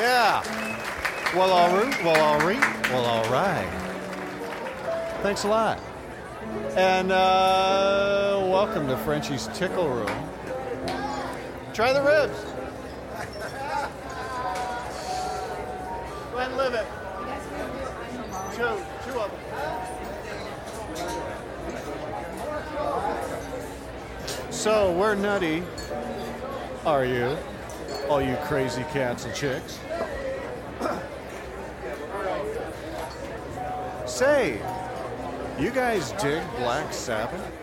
Yeah. Well, all right. Thanks a lot. And welcome to Frenchie's Tickle Room. Try the ribs. Go ahead and live it. Two of them. So, where nutty are you, all you crazy cats and chicks? Say, you guys dig Black Sabbath?